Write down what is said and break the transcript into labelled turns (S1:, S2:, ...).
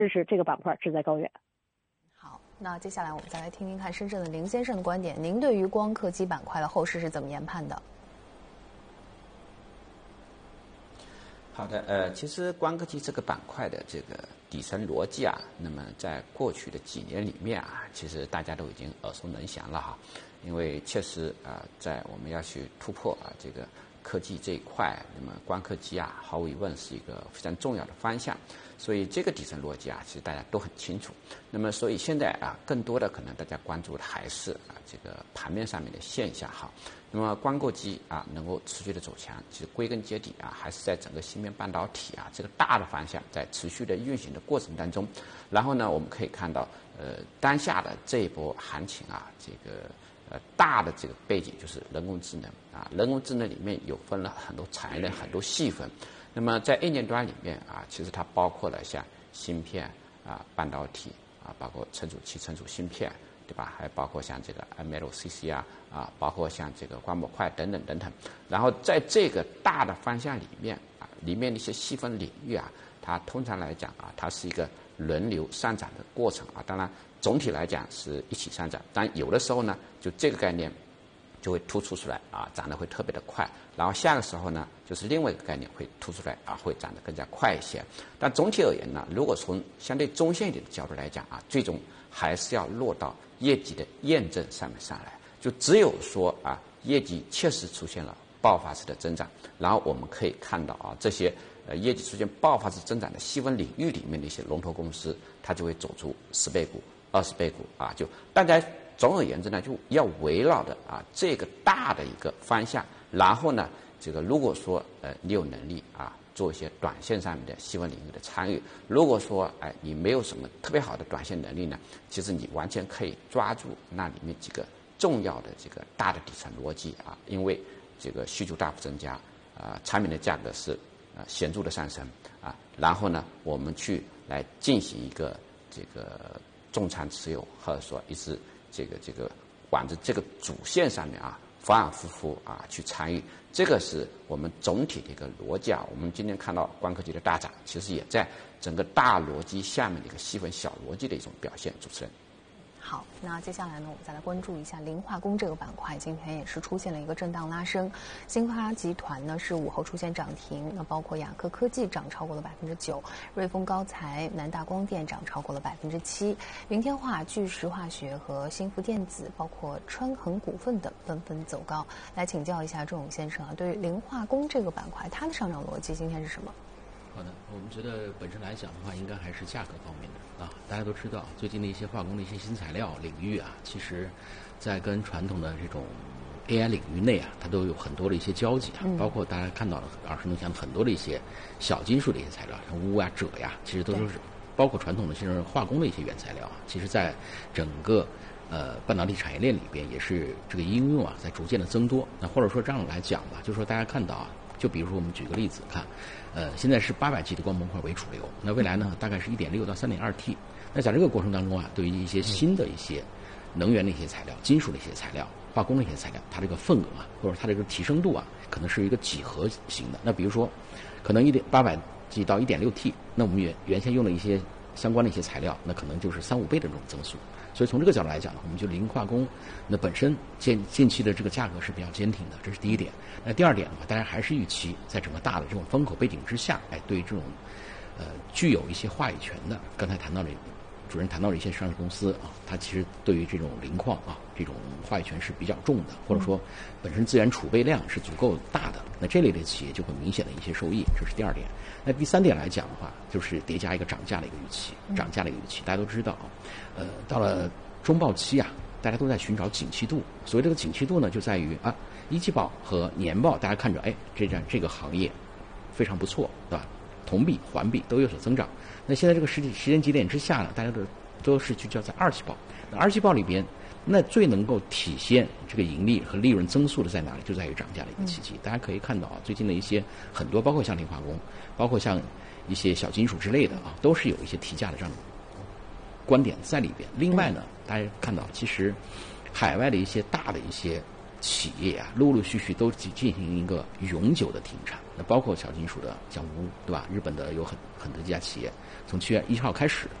S1: 支持这个板块志在高远。
S2: 好，那接下来我们再来听听看深圳的林先生的观点。您对于光刻机板块的后市是怎么研判的？
S3: 好的，其实光刻机这个板块的这个底层逻辑啊，那么在过去的几年里面啊，其实大家都已经耳熟能详了哈。因为确实在我们要去突破这个科技这一块，那么光刻机毫无疑问是一个非常重要的方向。所以这个底层逻辑其实大家都很清楚。那么所以现在更多的可能大家关注的还是这个盘面上面的现象哈。那么光刻机能够持续的走强，其实归根结底还是在整个芯片半导体这个大的方向在持续的运行的过程当中。然后呢，我们可以看到当下的这一波行情这个大的这个背景就是人工智能人工智能里面有分了很多产业链很多细分。那么在硬件端里面其实它包括了像芯片半导体包括存储器、存储芯片，对吧？还包括像这个 MLCC 包括像这个光模块等等等等。然后在这个大的方向里面里面的一些细分领域它通常来讲它是一个轮流上涨的过程当然总体来讲是一起上涨，但有的时候呢，就这个概念就会突出出来涨得会特别的快。然后下个时候呢，就是另外一个概念会突出来会涨得更加快一些。但总体而言呢，如果从相对中线一点的角度来讲最终还是要落到业绩的验证上面上来。就只有说业绩确实出现了爆发式的增长，然后我们可以看到这些业绩出现爆发式增长的细分领域里面的一些龙头公司，它就会走出10倍股、20倍股就大家总而言之呢，就要围绕的这个大的一个方向。然后呢，这个如果说你有能力做一些短线上面的细分领域的参与，如果说你没有什么特别好的短线能力呢，其实你完全可以抓住那里面几个重要的这个大的底层逻辑因为这个需求大幅增加产品的价格是显著的上升然后呢，我们去来进行一个这个重仓持有，或者说一直这个往着这个主线上面反反复复去参与，这个是我们总体的一个逻辑我们今天看到光刻机的大涨，其实也在整个大逻辑下面的一个细分小逻辑的一种表现。主持人。
S2: 好，那接下来呢，我们再来关注一下磷化工这个板块，今天也是出现了一个震荡拉升。新发集团呢是午后出现涨停，那包括雅科科技涨超过了9%，瑞丰高材、南大光电涨超过了7%，云天化、巨石化学和新福电子，包括川恒股份等纷纷走高。来请教一下周勇先生对于磷化工这个板块，它的上涨逻辑今天是什么？
S4: 好的，我们觉得本身来讲的话，应该还是价格方面的大家都知道，最近的一些化工的一些新材料领域其实在跟传统的这种 AI 领域内它都有很多的一些交集包括大家看到的耳熟能详很多的一些小金属的一些材料，像钨铯其实都是包括传统的像化工的一些原材料其实在整个半导体产业链里边也是这个应用在逐渐的增多。那或者说这样来讲吧，就是说大家看到就比如说我们举个例子看，现在是800G 的光模块为主流，那未来呢大概是1.6到3.2T。那在这个过程当中对于一些新的一些能源的一些材料、金属的一些材料、化工的一些材料，它这个份额或者它这个提升度可能是一个几何型的。那比如说，可能800G 到1.6T，那我们原先用的一些相关的一些材料，那可能就是3-5倍的这种增速。所以从这个角度来讲我们就磷化工那本身近期的这个价格是比较坚挺的，这是第一点。那第二点的话，大家还是预期在整个大的这种风口背景之下，对于这种具有一些话语权的，刚才谈到的主任谈到的一些上市公司它其实对于这种磷矿这种话语权是比较重的，或者说本身资源储备量是足够大的，那这类的企业就会明显的一些受益，这是第二点。那第三点来讲的话，就是叠加一个涨价的一个预期，大家都知道到了中报期大家都在寻找景气度。所谓这个景气度呢，就在于一季报和年报，大家看着这个行业非常不错，对吧？同比环比都有所增长。那现在这个时间节点之下呢，大家都是聚焦在二季报。那二季报里边，那最能够体现这个盈利和利润增速的在哪里？就在于涨价的一个契机。大家可以看到最近的一些很多，包括像磷化工，包括像一些小金属之类的都是有一些提价的这样的观点在里边。另外呢，大家看到其实海外的一些大的一些企业啊，陆陆续续都进行一个永久的停产。那包括小金属的像钨，对吧？日本的有很多家企业，从7月1号开始